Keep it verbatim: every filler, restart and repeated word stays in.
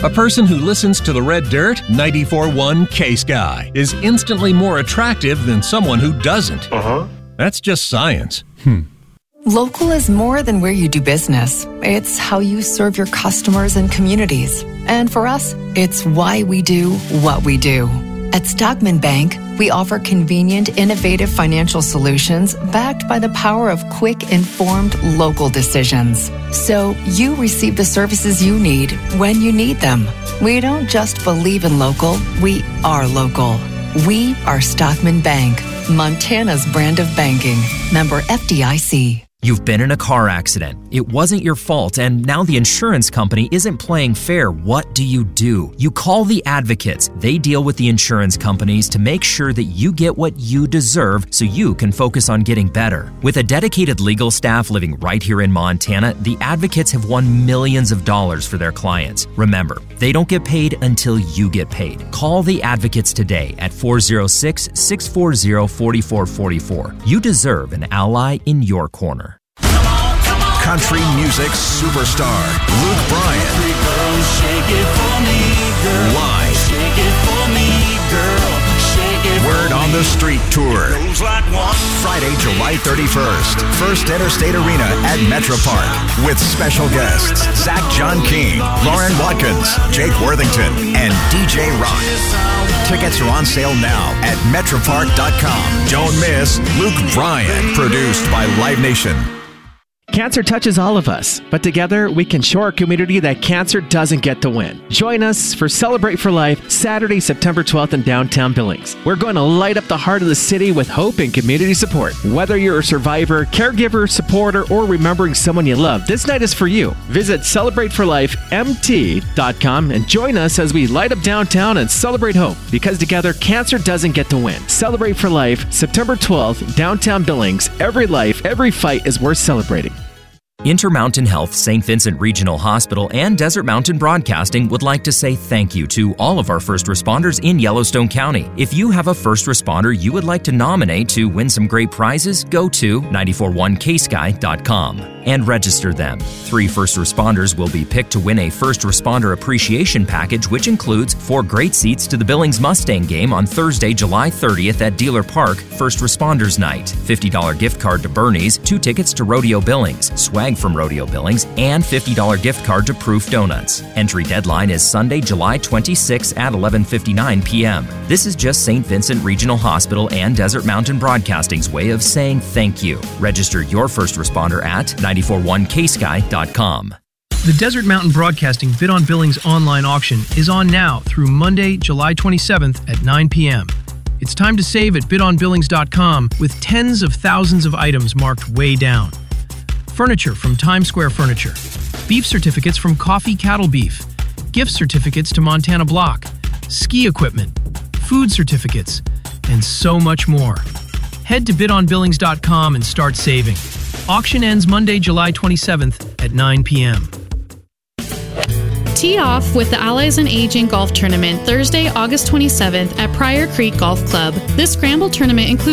A person who listens to the Red Dirt ninety-four point one K-Sky is instantly more attractive than someone who doesn't. Uh-huh. That's just science. Hmm. Local is more than where you do business. It's how you serve your customers and communities. And for us, it's why we do what we do. At Stockman Bank, we offer convenient, innovative financial solutions backed by the power of quick, informed, local decisions. So you receive the services you need when you need them. We don't just believe in local, we are local. We are Stockman Bank, Montana's brand of banking. Member F D I C. You've been in a car accident. It wasn't your fault, and now the insurance company isn't playing fair. What do you do? You call the Advocates. They deal with the insurance companies to make sure that you get what you deserve so you can focus on getting better. With a dedicated legal staff living right here in Montana, the Advocates have won millions of dollars for their clients. Remember, they don't get paid until you get paid. Call the Advocates today at four oh six, six four zero, four four four four. You deserve an ally in your corner. Country music superstar Luke Bryan. Girl, shake it for me, girl. Live. Shake it for me, girl. Shake it Word on the Street tour. Like Friday, July thirty-first. First Interstate Arena at Metro Park with special guests Zach John King, Lauren Watkins, Jake Worthington, and D J Rock. Tickets are on sale now at metro park dot com. Don't miss Luke Bryan, produced by Live Nation. Cancer touches all of us, but together we can show our community that cancer doesn't get to win. Join us for Celebrate for Life, Saturday, September twelfth in downtown Billings. We're going to light up the heart of the city with hope and community support. Whether you're a survivor, caregiver, supporter, or remembering someone you love, this night is for you. Visit celebrate for life m t dot com and join us as we light up downtown and celebrate hope, because together cancer doesn't get to win. Celebrate for Life, September twelfth, downtown Billings. Every life, every fight is worth celebrating. Intermountain Health Saint Vincent Regional Hospital and Desert Mountain Broadcasting would like to say thank you to all of our first responders in Yellowstone County. If you have a first responder you would like to nominate to win some great prizes, go to nine four one k sky dot com and register them. Three first responders will be picked to win a First Responder Appreciation Package, which includes four great seats to the Billings Mustang game on Thursday, July thirtieth at Dealer Park, First Responders Night, fifty dollars gift card to Bernie's, two tickets to Rodeo Billings, swag from Rodeo Billings, and fifty dollars gift card to Proof Donuts. Entry deadline is Sunday, July twenty-sixth at eleven fifty-nine p.m. This is just Saint Vincent Regional Hospital and Desert Mountain Broadcasting's way of saying thank you. Register your first responder at nine four one k sky dot com. The Desert Mountain Broadcasting Bid on Billings online auction is on now through Monday, July twenty-seventh at nine p.m. It's time to save at bid on billings dot com with tens of thousands of items marked way down. Furniture from Times Square Furniture, beef certificates from Coffee Cattle Beef, gift certificates to Montana Block, ski equipment, food certificates, and so much more. Head to bid on billings dot com and start saving. Auction ends Monday, July twenty-seventh at nine p.m. Tee off with the Allies and Aging Golf Tournament Thursday, August twenty-seventh at Pryor Creek Golf Club. This scramble tournament includes